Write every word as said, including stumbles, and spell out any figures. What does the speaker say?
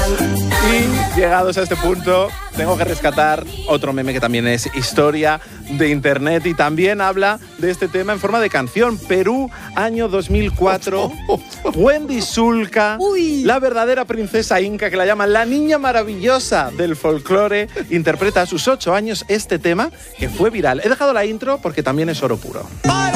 Y llegados a este punto, tengo que rescatar otro meme que también es historia de internet y también habla de este tema en forma de canción. Perú, año dos mil cuatro. Wendy Zulka, Uy. la verdadera princesa inca que la llaman la niña maravillosa del folclore, interpreta a sus ocho años este tema que fue viral. He dejado la intro porque también es oro puro. ¡Para!